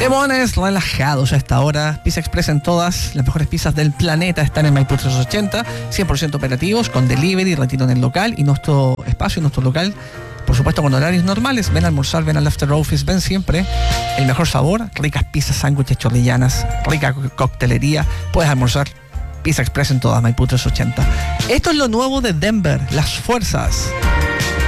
Temones relajados a esta hora. Pizza Express en todas las mejores pizzas del planeta están en Maipú 380, 100% operativos, con delivery, retiro en el local y nuestro espacio, nuestro local, por supuesto con horarios normales. Ven a almorzar, ven al after office, ven siempre. El mejor sabor, ricas pizzas, sándwiches, chorrillanas, rica coctelería. Puedes almorzar Pizza Express en todas, Maipú 380. Esto es lo nuevo de Denver, las fuerzas.